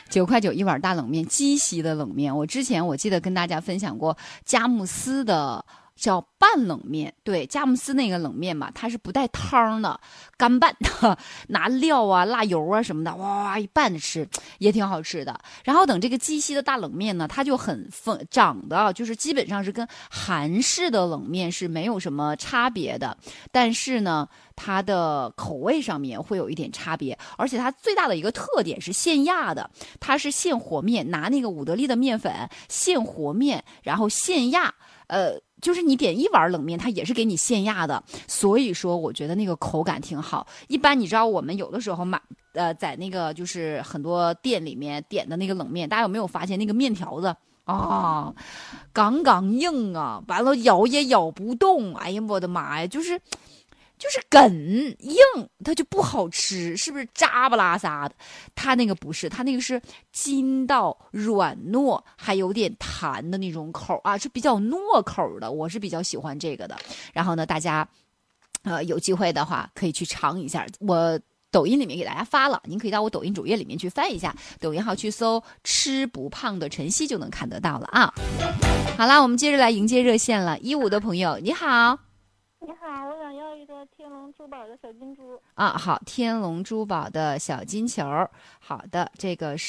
9块9一碗大冷面，鸡西的冷面。我之前我记得跟大家分享过佳木斯的叫拌冷面，对，佳木斯那个冷面嘛，它是不带汤的，干拌的，拿料啊、辣油啊什么的，哇，一拌着吃也挺好吃的。然后等这个鸡西的大冷面呢，它就长得就是基本上是跟韩式的冷面是没有什么差别的，但是呢，它的口味上面会有一点差别，而且它最大的一个特点是现压的，它是现和面，拿那个伍德利的面粉现和面，然后现压，就是你点一碗冷面，它也是给你现压的，所以说我觉得那个口感挺好。一般你知道我们有的时候在那个就是很多店里面点的那个冷面，大家有没有发现那个面条子啊，杠杠硬啊，完了咬也咬不动，哎呀我的妈呀，就是梗硬，它就不好吃，是不是扎不拉撒的？它那个不是，它那个是筋道软糯，还有点弹的那种口啊，是比较糯口的，我是比较喜欢这个的。然后呢，大家有机会的话可以去尝一下，我抖音里面给大家发了，您可以到我抖音主页里面去翻一下，抖音号去搜"吃不胖的晨曦"就能看得到了啊。好啦，我们接着来迎接热线了，15的朋友你好。 你好，我想要一个天龙珠宝的小金珠。 啊，好，天龙珠宝的小金球，好的，这个是。